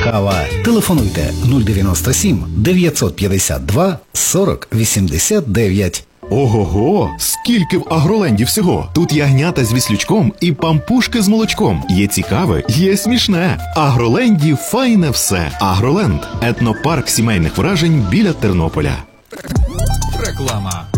кава. Телефонуйте 097 952 40 89. Ого-го! Скільки в Агроленді всього! Тут ягнята з віслючком і пампушки з молочком. Є цікаве, є смішне. Агроленді файне все. Агроленд – етнопарк сімейних вражень біля Тернополя. Реклама.